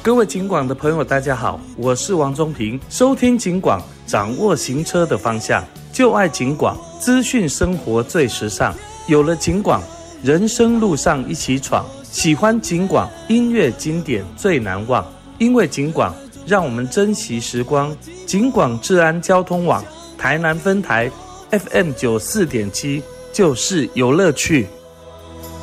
各位警广的朋友大家好，我是王中平，收听警广，掌握行车的方向，就爱警广，资讯生活最时尚。有了警广，人生路上一起闯，喜欢警广，音乐经典最难忘。因为警广，让我们珍惜时光。警广治安交通网台南分台 FM 94.7就是有乐趣。